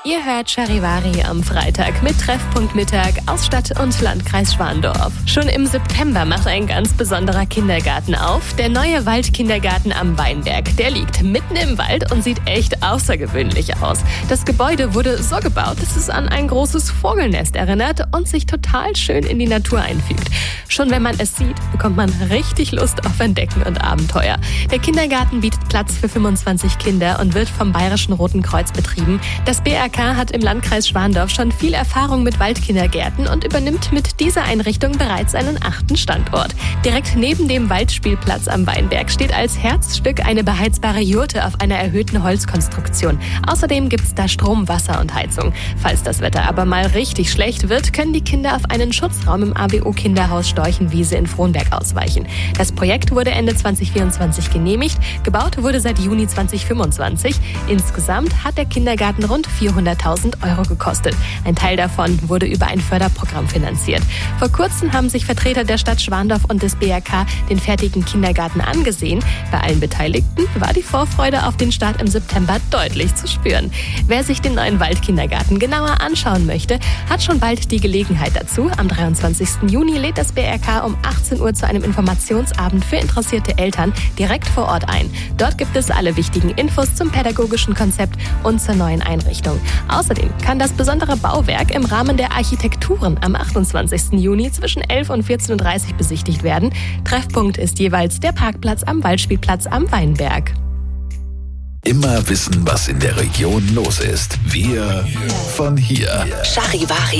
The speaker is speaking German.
Ihr hört Charivari am Freitag mit Treffpunkt Mittag aus Stadt und Landkreis Schwandorf. Schon im September macht ein ganz besonderer Kindergarten auf. Der neue Waldkindergarten am Weinberg. Der liegt mitten im Wald und sieht echt außergewöhnlich aus. Das Gebäude wurde so gebaut, dass es an ein großes Vogelnest erinnert und sich total schön in die Natur einfügt. Schon wenn man es sieht, bekommt man richtig Lust auf Entdecken und Abenteuer. Der Kindergarten bietet Platz für 25 Kinder und wird vom Bayerischen Roten Kreuz betrieben. Das BRK hat im Landkreis Schwandorf schon viel Erfahrung mit Waldkindergärten und übernimmt mit dieser Einrichtung bereits einen 8. Standort. Direkt neben dem Waldspielplatz am Weinberg steht als Herzstück eine beheizbare Jurte auf einer erhöhten Holzkonstruktion. Außerdem gibt's da Strom, Wasser und Heizung. Falls das Wetter aber mal richtig schlecht wird, können die Kinder auf einen Schutzraum im AWO-Kinderhaus Storchenwiese in Frohnberg ausweichen. Das Projekt wurde Ende 2024 genehmigt, gebaut wurde seit Juni 2025. Insgesamt hat der Kindergarten rund 400.000 € gekostet. Ein Teil davon wurde über ein Förderprogramm finanziert. Vor kurzem haben sich Vertreter der Stadt Schwandorf und des BRK den fertigen Kindergarten angesehen. Bei allen Beteiligten war die Vorfreude auf den Start im September deutlich zu spüren. Wer sich den neuen Waldkindergarten genauer anschauen möchte, hat schon bald die Gelegenheit dazu. Am 23. Juni lädt das BRK um 18 Uhr zu einem Informationsabend für interessierte Eltern direkt vor Ort ein. Dort gibt es alle wichtigen Infos zum pädagogischen Konzept und zur neuen Einrichtung. Außerdem kann das besondere Bauwerk im Rahmen der Architekturen am 28. Juni zwischen 11 und 14.30 Uhr besichtigt werden. Treffpunkt ist jeweils der Parkplatz am Waldspielplatz am Weinberg. Immer wissen, was in der Region los ist. Wir von hier. Charivari.